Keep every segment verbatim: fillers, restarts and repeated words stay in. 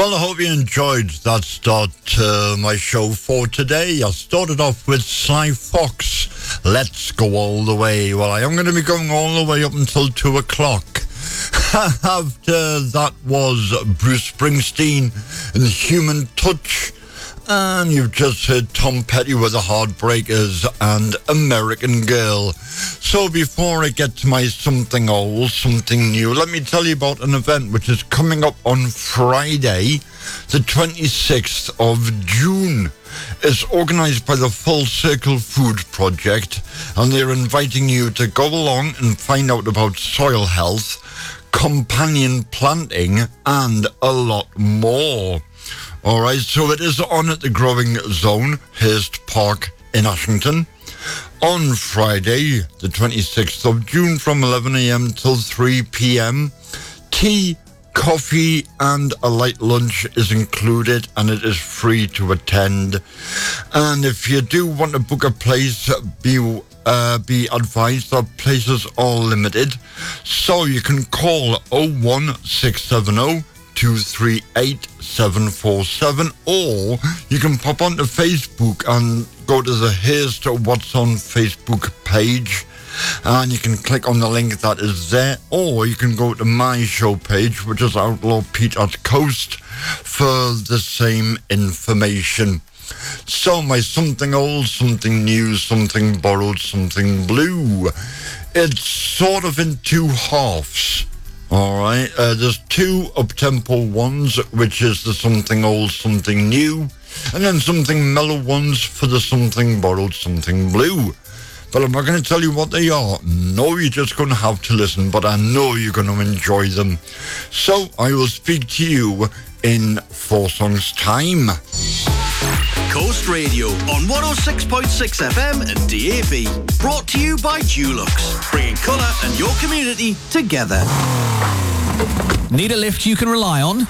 Well, I hope you enjoyed that start to my show for today. I started off with Sly Fox, Let's Go All the Way. Well, I am going to be going all the way up until two o'clock. After that was Bruce Springsteen and Human Touch. And you've just heard Tom Petty with the Heartbreakers and American Girl. So before I get to my something old, something new, let me tell you about an event which is coming up on Friday, the twenty-sixth of June. It's organised by the Full Circle Food Project, and they're inviting you to go along and find out about soil health, companion planting, and a lot more. All right, so it is on at the Growing Zone, Hurst Park in Ashington, on Friday, the twenty-sixth of June, from eleven a.m. till three p.m. Tea, coffee, and a light lunch is included, and it is free to attend. And if you do want to book a place, be uh, be advised that places are limited, so you can call oh one six seven oh, two three eight, seven four seven, or you can pop onto Facebook and go to the Here's to What's on Facebook page, and you can click on the link that is there, or you can go to my show page, which is Outlaw Pete at Coast, for the same information. So my something old, something new, something borrowed, something blue. It's sort of in two halves. All right, uh, there's two up-tempo ones, which is the something old, something new, and then something mellow ones for the something borrowed, something blue. But I'm not going to tell you what they are. No, you're just going to have to listen, but I know you're going to enjoy them. So I will speak to you in four songs' time. Coast Radio on one oh six point six F M and D A B. Brought to you by Dulux, bringing colour and your community together. Need a lift you can rely on?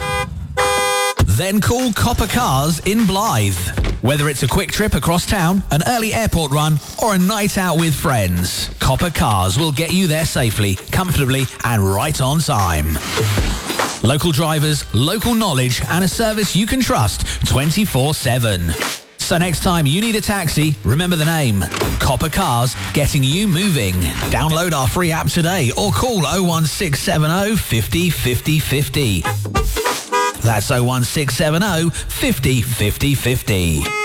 Then call Copper Cars in Blythe. Whether it's a quick trip across town, an early airport run, or a night out with friends, Copper Cars will get you there safely, comfortably, and right on time. Local drivers, local knowledge, and a service you can trust twenty-four seven. So next time you need a taxi, remember the name. Copper Cars, getting you moving. Download our free app today or call oh one six seven oh, five oh, five oh, five oh. That's oh one six seven oh, five oh, five oh, five oh.